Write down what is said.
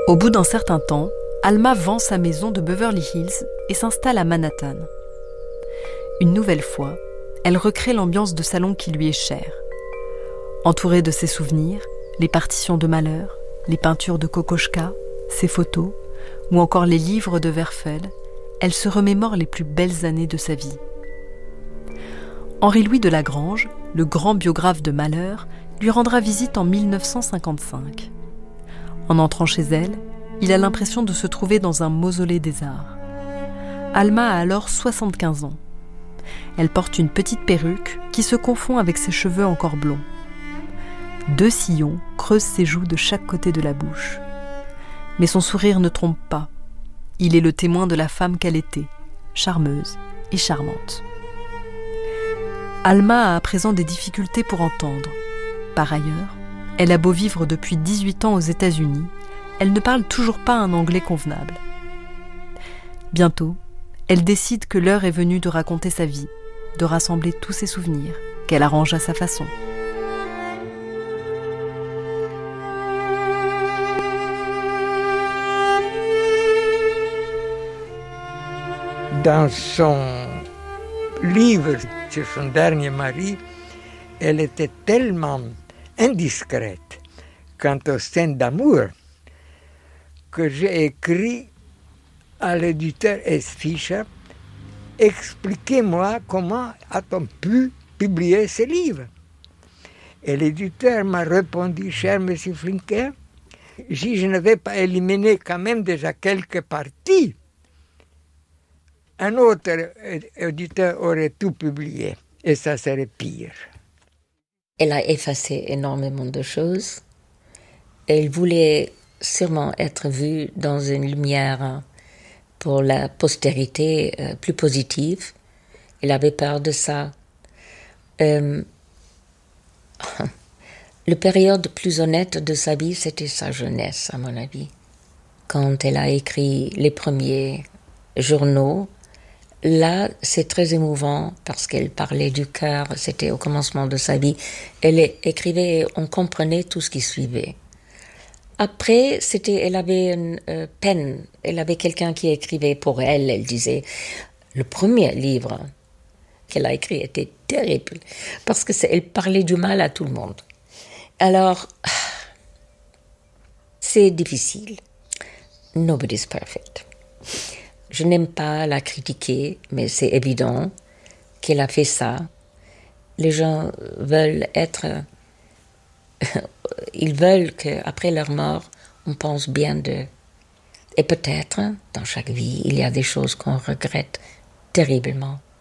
Au bout d'un certain temps, Alma vend sa maison de Beverly Hills et s'installe à Manhattan. Une nouvelle fois, elle recrée l'ambiance de salon qui lui est chère. Entourée de ses souvenirs, les partitions de Mahler, les peintures de Kokoschka, ses photos, ou encore les livres de Werfel, elle se remémore les plus belles années de sa vie. Henri-Louis de Lagrange, le grand biographe de Mahler, lui rendra visite en 1955. En entrant chez elle, il a l'impression de se trouver dans un mausolée des arts. Alma a alors 75 ans. Elle porte une petite perruque qui se confond avec ses cheveux encore blonds. 2 sillons creusent ses joues de chaque côté de la bouche. Mais son sourire ne trompe pas. Il est le témoin de la femme qu'elle était, charmeuse et charmante. Alma a à présent des difficultés pour entendre. Par ailleurs, elle a beau vivre depuis 18 ans aux États-Unis, elle ne parle toujours pas un anglais convenable. Bientôt, elle décide que l'heure est venue de raconter sa vie, de rassembler tous ses souvenirs, qu'elle arrange à sa façon. Dans son livre sur son dernier mari, elle était tellement indiscrète quant aux scènes d'amour que j'ai écrit à l'éditeur S. Fischer: expliquez-moi comment a-t-on pu publier ce livre. Et l'éditeur m'a répondu: cher monsieur Flinker, je ne vais pas éliminer quand même déjà quelques parties. Un autre éditeur aurait tout publié, et ça serait pire. Elle a effacé énormément de choses. Elle voulait sûrement être vue dans une lumière pour la postérité plus positive. Elle avait peur de ça. La période plus honnête de sa vie, c'était sa jeunesse, à mon avis. Quand elle a écrit les premiers journaux, là, c'est très émouvant parce qu'elle parlait du cœur, c'était au commencement de sa vie. Elle écrivait et on comprenait tout ce qui suivait. Après, elle avait une peine, elle avait quelqu'un qui écrivait pour elle. Elle disait, le premier livre qu'elle a écrit était terrible parce qu'elle parlait du mal à tout le monde. Alors, c'est difficile. Nobody's perfect. Je n'aime pas la critiquer, mais c'est évident qu'elle a fait ça. Les gens veulent ils veulent qu'après leur mort, on pense bien d'eux. Et peut-être, dans chaque vie, il y a des choses qu'on regrette terriblement.